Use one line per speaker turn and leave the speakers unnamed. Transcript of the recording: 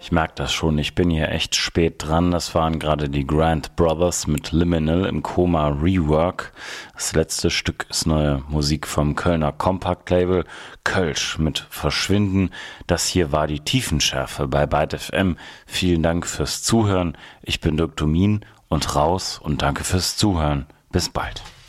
Ich merke das schon, ich bin hier echt spät dran. Das waren gerade die Grand Brothers mit Liminal im Koma Rework. Das letzte Stück ist neue Musik vom Kölner Compact-Label Kölsch mit Verschwinden. Das hier war die Tiefenschärfe bei Byte FM. Vielen Dank fürs Zuhören. Ich bin Dirk Domin und raus und danke fürs Zuhören. Bis bald.